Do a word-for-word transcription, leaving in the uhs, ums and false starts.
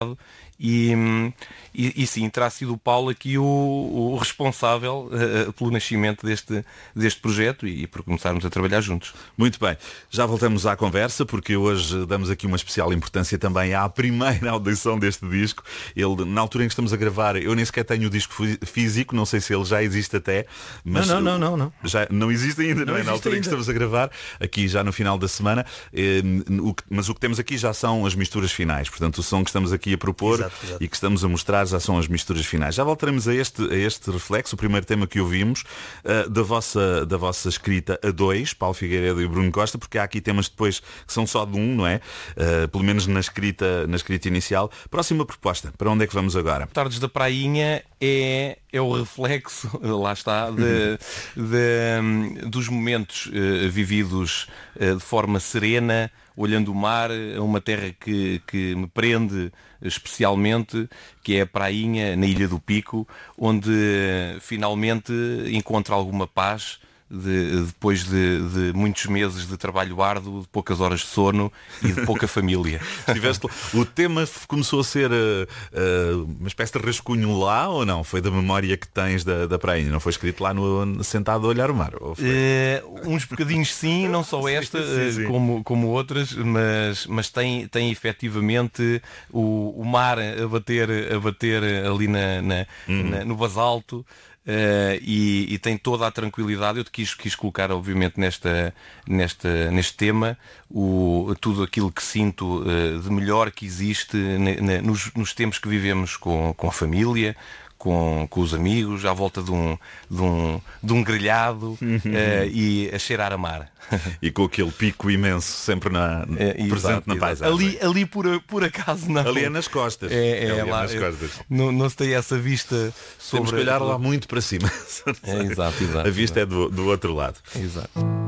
E, e, e sim, terá sido o Paulo aqui o, o responsável uh, pelo nascimento deste, deste projeto e, e por começarmos a trabalhar juntos. Muito bem, já voltamos à conversa porque hoje damos aqui uma especial importância também à primeira audição deste disco. Ele, na altura em que estamos a gravar, eu nem sequer tenho o disco físico, não sei se ele já existe até, mas não, não, não, não. Já não existe ainda, não, não é? Na altura ainda. Em que estamos a gravar, aqui já no final da semana, eh, o que, mas o que temos aqui já são as misturas finais, portanto o som que estamos aqui a propor. Exato. Exato. E que estamos a mostrar já são as misturas finais. Já voltaremos a este, a este reflexo, o primeiro tema que ouvimos, uh, da, vossa, da vossa escrita a dois, Paulo Figueiredo e Bruno Costa, porque há aqui temas depois que são só de um, não é? Uh, pelo menos na escrita, na escrita inicial. Próxima proposta, para onde é que vamos agora? Tardes da Prainha é, é o reflexo, lá está, de, de, dos momentos uh, vividos uh, de forma serena, olhando o mar, a uma terra que, que me prende especialmente, que é a Prainha, na Ilha do Pico, onde finalmente encontro alguma paz de, depois de, de muitos meses de trabalho árduo, de poucas horas de sono e de pouca família. Tiveste, o tema começou a ser uh, uh, uma espécie de rascunho lá ou não? Foi da memória que tens da, da Prainha? Não foi escrito lá no, sentado a olhar o mar? Ou foi? Uh, uns bocadinhos sim, não só esta, sim, sim, sim. Uh, como, como outras, mas, mas tem, tem efetivamente o, o mar a bater, a bater ali na, na, uhum. na, no basalto. Uh, e, e tem toda a tranquilidade. Eu te quis, quis colocar obviamente nesta, nesta, neste tema o, tudo aquilo que sinto uh, de melhor que existe na, na, nos, nos tempos que vivemos com, com a família, com, com os amigos, à volta de um, de um, de um grelhado uh, e a cheirar a mar. E com aquele pico imenso sempre na, é, presente exato, na exato. paisagem. Ali, ali por, por acaso não. Ali é nas costas. É, é, é lá, nas costas. Não, não se tem essa vista sobre... Temos que olhar lá muito para cima. É, exato, exato, a vista exato. é do, do outro lado. Exato.